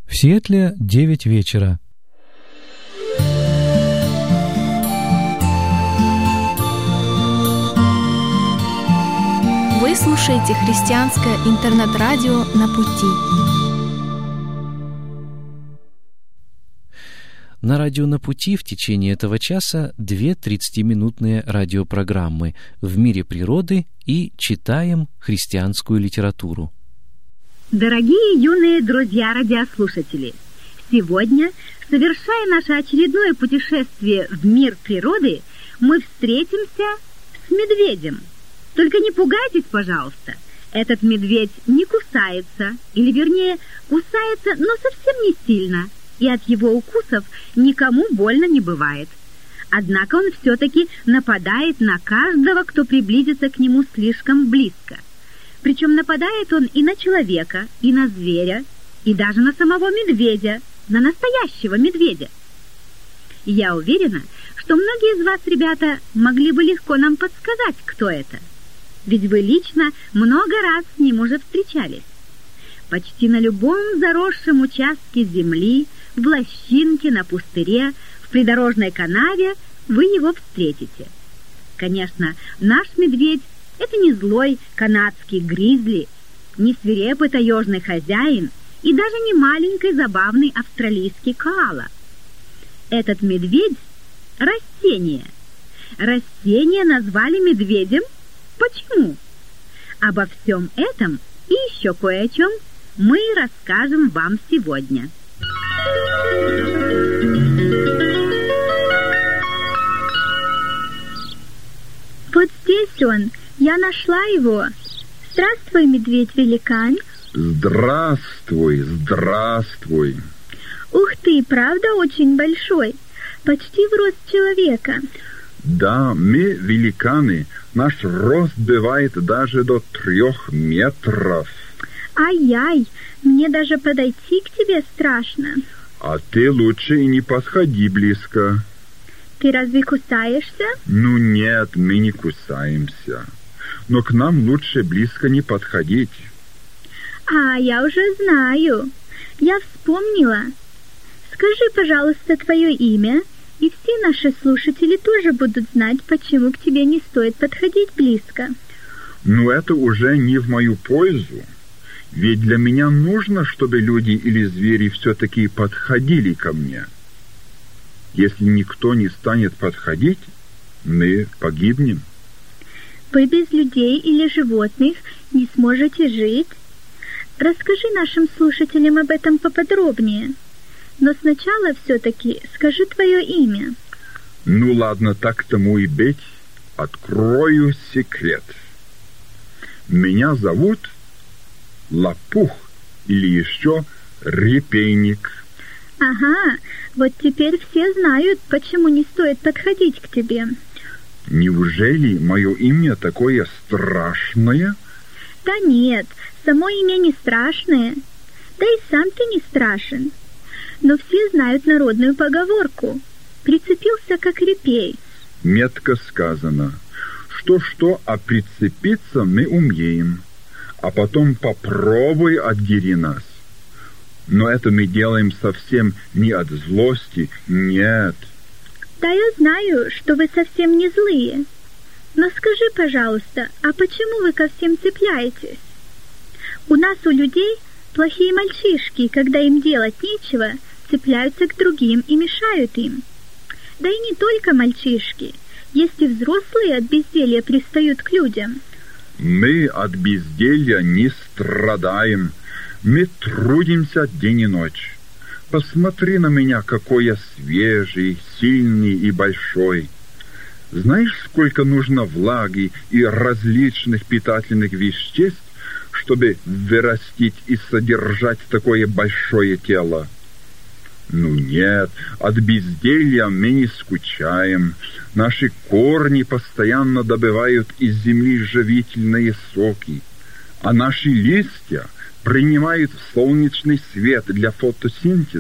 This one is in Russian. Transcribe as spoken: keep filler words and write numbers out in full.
В Сиэтле девять вечера. Вы слушаете христианское интернет-радио «На пути». На радио «На пути» в течение этого часа две тридцатиминутные радиопрограммы «В мире природы» и «Читаем христианскую литературу». Дорогие юные друзья-радиослушатели, сегодня, совершая наше очередное путешествие в мир природы, мы встретимся с медведем. Только не пугайтесь, пожалуйста. Этот медведь не кусается, или вернее, кусается, но совсем не сильно, и от его укусов никому больно не бывает. Однако он все-таки нападает на каждого, кто приблизится к нему слишком близко. Причем нападает он и на человека, и на зверя, и даже на самого медведя, на настоящего медведя. Я уверена, что многие из вас, ребята, могли бы легко нам подсказать, кто это. Ведь вы лично много раз с ним уже встречались. Почти на любом заросшем участке земли, в лощинке, на пустыре, в придорожной канаве вы его встретите. Конечно, наш медведь — это не злой канадский гризли, не свирепый таежный хозяин и даже не маленький забавный австралийский коала. Этот медведь — растение. Растение назвали медведем. Почему? Обо всем этом и еще кое о чем мы расскажем вам сегодня. Вот здесь он. Я нашла его. Здравствуй, медведь-великан. Здравствуй, здравствуй. Ух ты, правда очень большой? Почти в рост человека. Да, мы, великаны, наш рост бывает даже до трех метров. Ай-яй, мне даже подойти к тебе страшно. А ты лучше и не подходи близко. Ты разве кусаешься? Ну нет, мы не кусаемся. Но к нам лучше близко не подходить. А, я уже знаю. Я вспомнила. Скажи, пожалуйста, твое имя, и все наши слушатели тоже будут знать, почему к тебе не стоит подходить близко. Ну это уже не в мою пользу. Ведь для меня нужно, чтобы люди или звери все-таки подходили ко мне. Если никто не станет подходить, мы погибнем. Вы без людей или животных не сможете жить? Расскажи нашим слушателям об этом поподробнее. Но сначала все-таки скажи твое имя. Ну ладно, так тому и быть. Открою секрет. Меня зовут Лопух или еще Репейник. Ага, вот теперь все знают, почему не стоит подходить к тебе. Неужели мое имя такое страшное? Да нет, само имя не страшное. Да и сам ты не страшен. Но все знают народную поговорку: прицепился как репей. Метко сказано. Что-что, а прицепиться мы умеем. А потом попробуй отдери нас. Но это мы делаем совсем не от злости, нет. Да, я знаю, что вы совсем не злые. Но скажи, пожалуйста, а почему вы ко всем цепляетесь? У нас, у людей, плохие мальчишки, когда им делать нечего, цепляются к другим и мешают им. Да и не только мальчишки. Есть и взрослые от безделья пристают к людям. Мы от безделья не страдаем. Мы трудимся день и ночь. Посмотри на меня, какой я свежий, сильный и большой. Знаешь, сколько нужно влаги и различных питательных веществ, чтобы вырастить и содержать такое большое тело? Ну нет, от безделья мы не скучаем. Наши корни постоянно добывают из земли живительные соки, а наши листья принимают солнечный свет для фотосинтеза.